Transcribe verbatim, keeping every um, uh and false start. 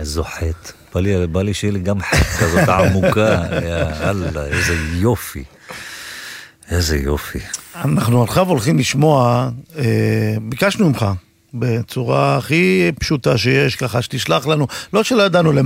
איזו חטא. בא לי, בא לי שיהיה לי גם חטא כזאת עמוקה. יאללה, איזה יופי. איזה יופי. אנחנו עכשיו הולכים לשמוע, אה, ביקשנו ממך, בצורה הכי פשוטה שיש, ככה שתשלח לנו, לא שלא ידענו למה,